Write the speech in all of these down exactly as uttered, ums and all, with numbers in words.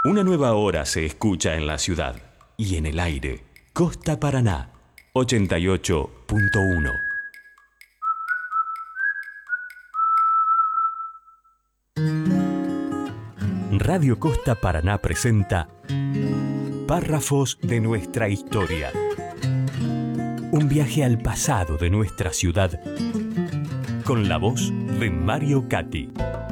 Una nueva hora se escucha en la ciudad y en el aire. Costa Paraná, ochenta y ocho punto uno. Radio Costa Paraná presenta Párrafos de nuestra historia. Un viaje al pasado de nuestra ciudad con la voz de Mario Catti.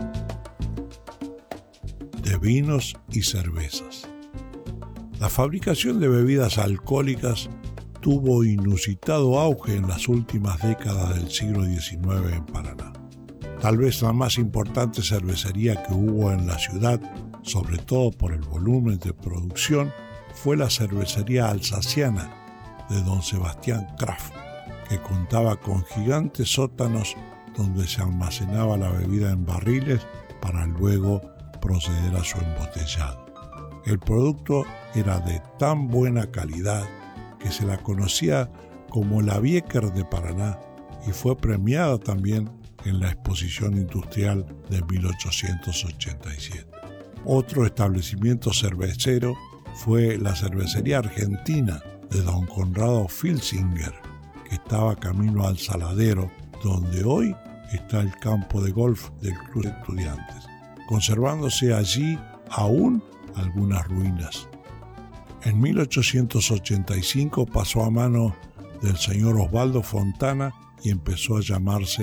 De vinos y cervezas. La fabricación de bebidas alcohólicas tuvo inusitado auge en las últimas décadas del siglo diecinueve en Paraná. Tal vez la más importante cervecería que hubo en la ciudad, sobre todo por el volumen de producción, fue la cervecería alsaciana de don Sebastián Kraft, que contaba con gigantes sótanos donde se almacenaba la bebida en barriles para luego proceder a su embotellado. El producto era de tan buena calidad que se la conocía como la Bieker de Paraná y fue premiada también en la Exposición Industrial de mil ochocientos ochenta y siete. Otro establecimiento cervecero fue la cervecería argentina de don Conrado Filsinger, que estaba camino al Saladero, donde hoy está el campo de golf del Club de Estudiantes, conservándose allí aún algunas ruinas. En mil ochocientos ochenta y cinco pasó a mano del señor Osvaldo Fontana y empezó a llamarse